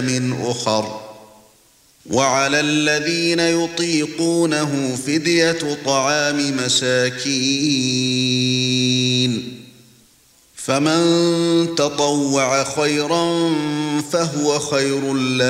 أخر وعلى الذين يطيقونه فدية طعام مساكين فمن تطوع خيرا فهو خير له